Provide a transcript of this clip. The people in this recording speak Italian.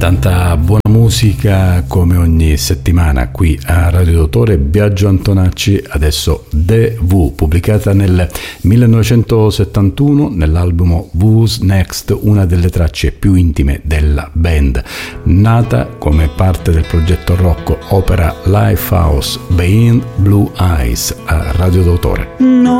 Tanta buona musica come ogni settimana qui a Radio Dottore. Biagio Antonacci, adesso The Who, pubblicata nel 1971 nell'album Who's Next, una delle tracce più intime della band, nata come parte del progetto rock opera Lifehouse Behind Blue Eyes a Radio Dottore.